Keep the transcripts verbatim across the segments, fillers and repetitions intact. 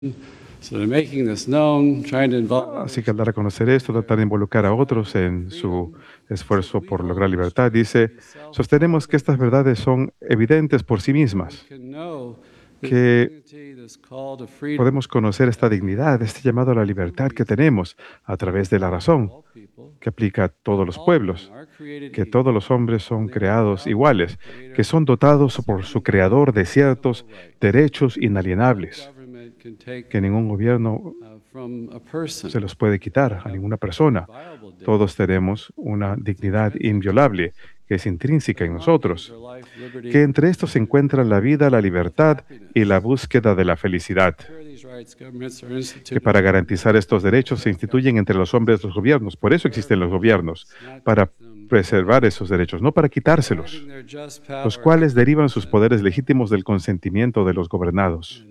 So they're making this known, trying to involve Así others. que al dar a conocer esto, tratar de involucrar a otros en su esfuerzo por lograr libertad, dice, sostenemos que estas verdades son evidentes por sí mismas, Can know this que dignity, this call to freedom podemos conocer esta dignidad, este llamado a la libertad que tenemos a través de la razón, all people, que aplica a todos los all men pueblos, are created que equal. todos los hombres son creados iguales, que son dotados por su Creador de ciertos derechos inalienables, Government can take que ningún gobierno uh, from a person. se los puede quitar a ninguna persona. Viable dignity. Todos tenemos una dignidad inviolable que es intrínseca en nosotros, Our life, liberty, que entre estos se encuentran la vida, la libertad y la búsqueda de la felicidad, secure these rights, governments are que instituted para garantizar estos derechos se instituyen entre los hombres los gobiernos. Por eso existen los gobiernos, para preservar esos derechos, no para quitárselos, in their just power. los cuales derivan sus poderes legítimos del consentimiento de los gobernados.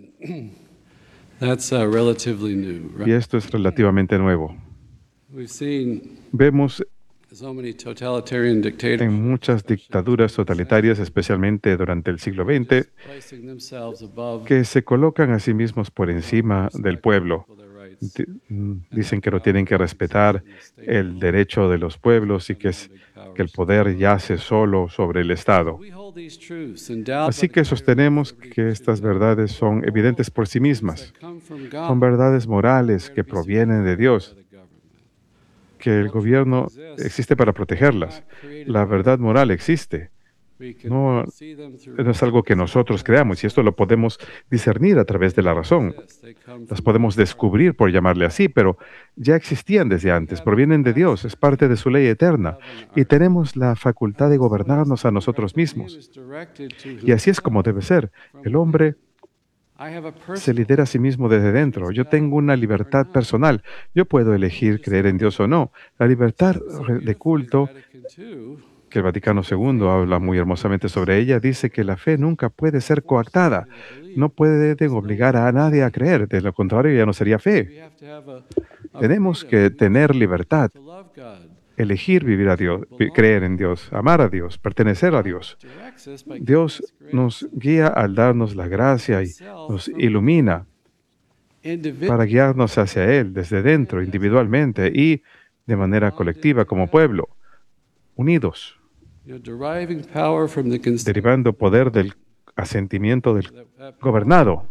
That's uh, relatively new, right? Y esto es relativamente nuevo. We've seen Vemos so many totalitarian dictators en muchas dictaduras totalitarias, especialmente durante el siglo veinte, placing themselves above que se colocan a sí mismos por encima del pueblo. their rights. Di- mm, Dicen que no tienen que respetar el derecho de los pueblos y que, es- que el poder yace solo sobre el Estado. We hold these truths endowed Así by que sostenemos que estas verdades son evidentes por sí mismas. that come from Son God, verdades morales que provienen de Dios, the government. que el gobierno existe para protegerlas. La verdad moral existe. We can No, see them through no es algo que nosotros creamos y esto lo podemos discernir a través de la razón. this. They come Las from podemos descubrir, por llamarle así, pero ya existían desde antes, provienen de Dios, es parte de su ley eterna y tenemos la facultad de gobernarnos a nosotros mismos. is directed to Y así es como debe ser. El hombre I have a se person lidera a sí mismo desde dentro. Yo tengo una libertad personal. Yo puedo elegir creer en Dios o no. La libertad re- de culto, Vatican two, que el Vaticano segundo habla muy hermosamente sobre ella, dice que la fe nunca puede ser coactada. No pueden obligar a nadie a creer. De lo contrario, ya no sería fe. we have to have a, a Tenemos freedom que tener libertad, to love God. elegir vivir a Dios, vi- creer en Dios, amar a Dios, pertenecer a Dios. Directs us by Dios giving us nos grace. guía al darnos la gracia y nos ilumina Individual para guiarnos hacia Él desde dentro, individualmente y de manera colectiva como pueblo, unidos, you know, deriving power from the consent derivando poder del asentimiento del that, that gobernado.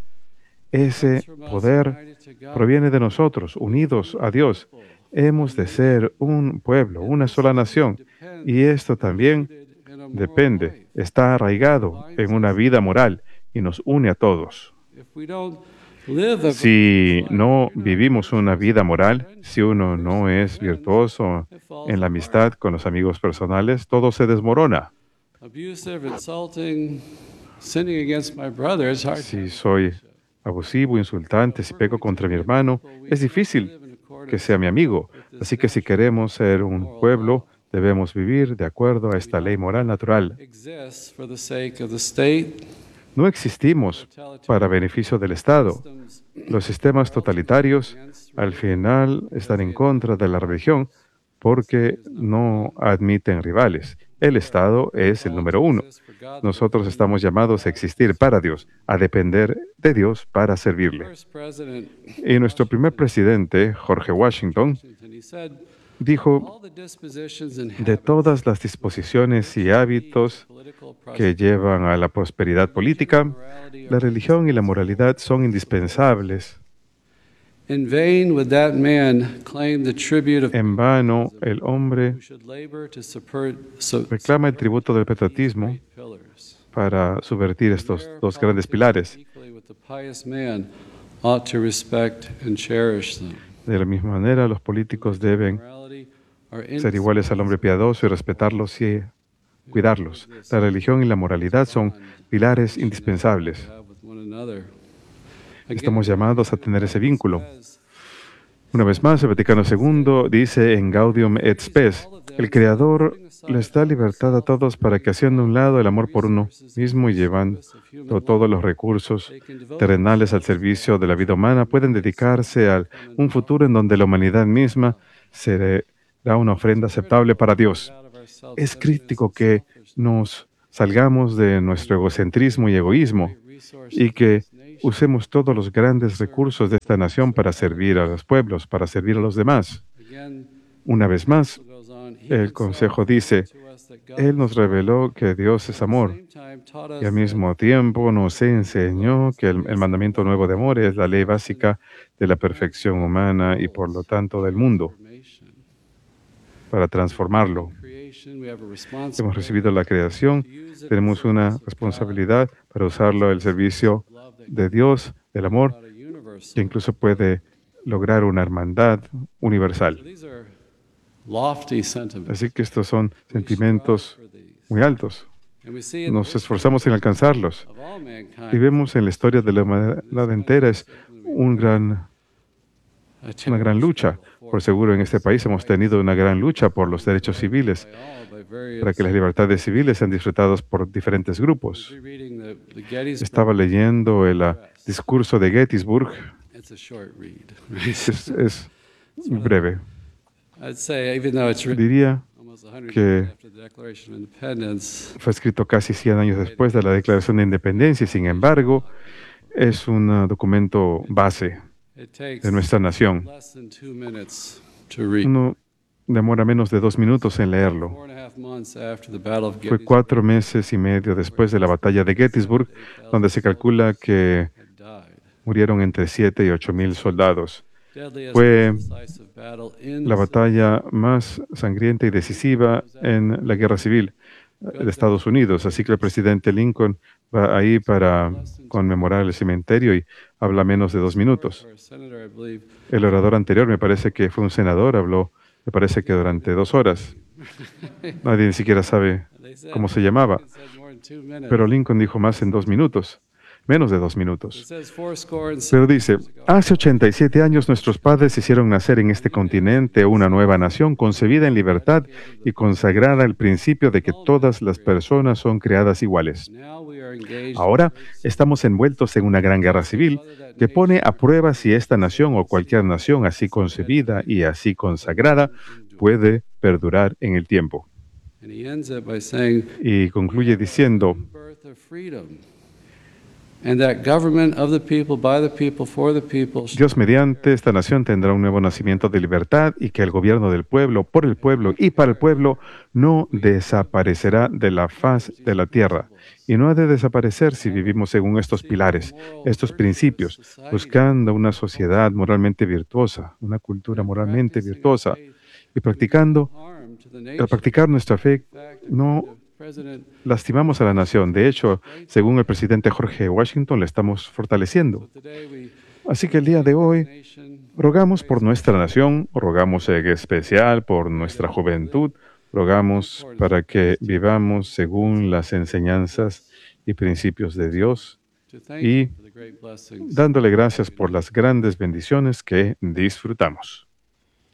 Ese comes from us poder united to God. proviene de nosotros, unidos a Dios. Hemos de ser un pueblo, una sola nación, y esto también In a moral depende, way. está arraigado en una vida moral y nos une a todos. If we don't live a Si no vivimos una vida moral, si uno no es virtuoso en la amistad con los amigos personales, todo se desmorona. abusive, insulting, sinning against my brother, it's hard to Si soy abusivo, insultante, si pego contra mi hermano, es difícil live in accordance que sea mi amigo. Así que si queremos ser un pueblo, debemos vivir de acuerdo a esta ley moral natural. exists for the sake of the state. No existimos para beneficio del Estado. Systems Los sistemas totalitarios al final están en contra de la religión porque no admiten rivales. El Estado es el número uno. exist for God. Nosotros estamos llamados a existir para Dios, a depender de Dios para servirle. First president, Y nuestro primer presidente, Jorge Washington, Washington, he said, dijo, all the dispositions and de habits todas las disposiciones y hábitos political que llevan a la prosperidad política, morality la religión y la moralidad son indispensables. in vain would that man claim the tribute of En vano, el hombre who should labor to support so reclama el tributo del patriotismo pillars. para subvertir estos dos grandes pilares. Equally with the pious man ought to respect and cherish them. De la misma manera, los políticos deben Morality are ser iguales al hombre piadoso y respetarlos y cuidarlos. La religión y la moralidad son pilares indispensables. have with one another. Estamos llamados a tener ese vínculo. Una vez más, el Vaticano segundo dice en Gaudium et Spes, el Creador les da libertad a todos para que haciendo a un lado el amor por uno mismo y llevando todos los recursos terrenales al servicio de la vida humana, pueden dedicarse a un futuro en donde la humanidad misma será una ofrenda aceptable para Dios. Es crítico que nos salgamos de nuestro egocentrismo y egoísmo y que usemos todos los grandes recursos de esta nación para servir a los pueblos, para servir a los demás. Una vez más, el Consejo dice, Él nos reveló que Dios es amor y al mismo tiempo nos enseñó que el, el mandamiento nuevo de amor es la ley básica de la perfección humana y por lo tanto del mundo, para transformarlo. Hemos recibido la creación, tenemos una responsabilidad para usarlo al servicio de Dios, del amor, que incluso puede lograr una hermandad universal. Así que estos son sentimientos muy altos. Nos esforzamos en alcanzarlos. Y vemos en la historia de la humanidad entera es un gran, una gran lucha. Por seguro en este país hemos tenido una gran lucha por los derechos civiles, para que las libertades civiles sean disfrutadas por diferentes grupos. Estaba leyendo el uh, discurso de Gettysburg. Es, es breve. Diría que fue escrito casi cien años después de la Declaración de Independencia y, sin embargo, es un uh, documento base de nuestra nación. Uno demora menos de dos minutos en leerlo. Fue cuatro meses y medio después de la batalla de Gettysburg, donde se calcula que murieron entre siete y ocho mil soldados. Fue la batalla más sangrienta y decisiva en la guerra civil de Estados Unidos. Así que el presidente Lincoln va ahí para conmemorar el cementerio y habla menos de dos minutos. El orador anterior, me parece que fue un senador, habló, me parece que durante dos horas. Nadie ni siquiera sabe cómo se llamaba. Pero Lincoln dijo más en dos minutos. Menos de dos minutos. Pero dice, hace ochenta y siete años nuestros padres hicieron nacer en este continente una nueva nación concebida en libertad y consagrada al principio de que todas las personas son creadas iguales. Ahora estamos envueltos en una gran guerra civil que pone a prueba si esta nación o cualquier nación así concebida y así consagrada puede perdurar en el tiempo. Y concluye diciendo, Dios mediante, esta nación tendrá un nuevo nacimiento de libertad y que el gobierno del pueblo, por el pueblo y para el pueblo no desaparecerá de la faz de la tierra. Y no ha de desaparecer si vivimos según estos pilares, estos principios, buscando una sociedad moralmente virtuosa, una cultura moralmente virtuosa y practicando, al practicar nuestra fe, no lastimamos a la nación. De hecho, según el presidente George Washington, la estamos fortaleciendo. Así que el día de hoy, rogamos por nuestra nación, rogamos en especial por nuestra juventud, rogamos para que vivamos según las enseñanzas y principios de Dios y dándole gracias por las grandes bendiciones que disfrutamos.